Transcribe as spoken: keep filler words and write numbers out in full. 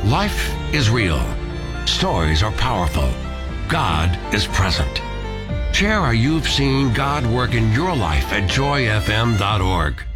Life is real. Stories are powerful. God is present. Share how you've seen God work in your life at joy f m dot org.